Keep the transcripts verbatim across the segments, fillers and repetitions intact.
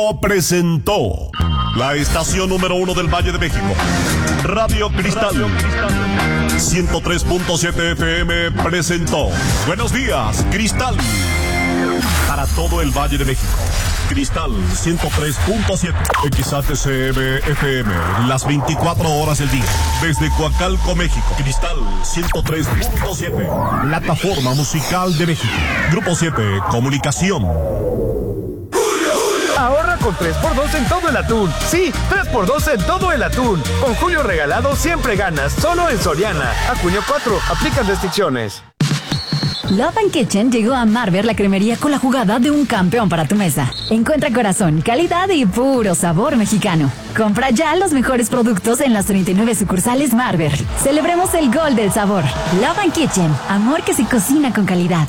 presentó la estación número uno del Valle de México, Radio Cristal, ciento tres punto siete F M presentó Buenos Días, Cristal. Para todo el Valle de México, Cristal ciento tres punto siete X H C M F M, las veinticuatro horas del día. Desde Coacalco, México, Cristal ciento tres punto siete, plataforma musical de México. Grupo siete, Comunicación. Ahorra con tres por dos en todo el atún. Sí, tres por dos en todo el atún. Con Julio Regalado siempre ganas. Solo en Soriana. A junio cuatro. Aplican restricciones. Love and Kitchen llegó a Marver, la cremería, con la jugada de un campeón para tu mesa. Encuentra corazón, calidad y puro sabor mexicano. Compra ya los mejores productos en las treinta y nueve sucursales Marver. Celebremos el gol del sabor. Love and Kitchen, amor que se cocina con calidad.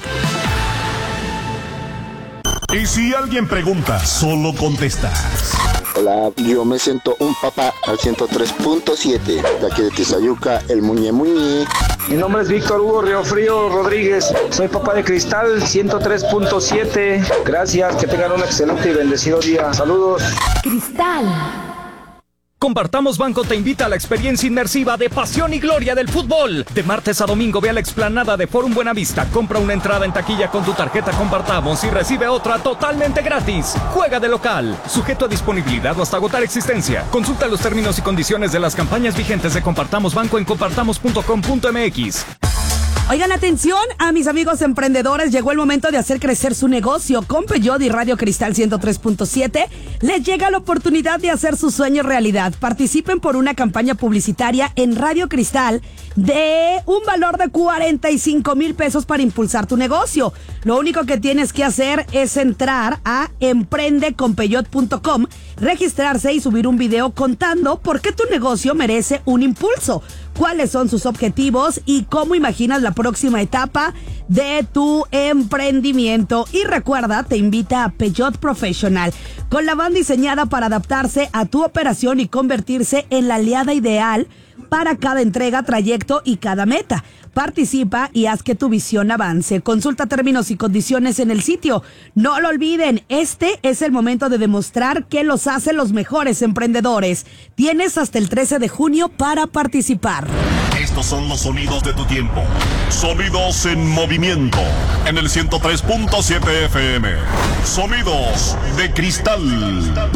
Y si alguien pregunta, solo contestas. Hola, yo me siento un papá al ciento tres punto siete, de aquí de Tizayuca, el Muñe Muñe. Mi nombre es Víctor Hugo Riofrío Rodríguez, soy papá de Cristal ciento tres punto siete. Gracias, que tengan un excelente y bendecido día. Saludos. Cristal. Compartamos Banco te invita a la experiencia inmersiva de pasión y gloria del fútbol. De martes a domingo ve a la explanada de Forum Buenavista, compra una entrada en taquilla con tu tarjeta Compartamos y recibe otra totalmente gratis. Juega de local, sujeto a disponibilidad o hasta agotar existencia. Consulta los términos y condiciones de las campañas vigentes de Compartamos Banco en compartamos punto com punto m x. Oigan, atención a mis amigos emprendedores, llegó el momento de hacer crecer su negocio. Con Peyot y Radio Cristal ciento tres punto siete les llega la oportunidad de hacer sus sueños realidad. Participen por una campaña publicitaria en Radio Cristal de un valor de cuarenta y cinco mil pesos para impulsar tu negocio. Lo único que tienes que hacer es entrar a emprende con peyot punto com, registrarse y subir un video contando por qué tu negocio merece un impulso, cuáles son sus objetivos y cómo imaginas la próxima etapa de tu emprendimiento. Y recuerda, te invita a Peyot Professional, con la van diseñada para adaptarse a tu operación y convertirse en la aliada ideal para cada entrega, trayecto y cada meta. Participa y haz que tu visión avance. Consulta términos y condiciones en el sitio. No lo olviden, este es el momento de demostrar que los hacen los mejores emprendedores. Tienes hasta el trece de junio para participar. Estos son los sonidos de tu tiempo. Sonidos en movimiento. En el ciento tres punto siete F M. Sonidos de Cristal.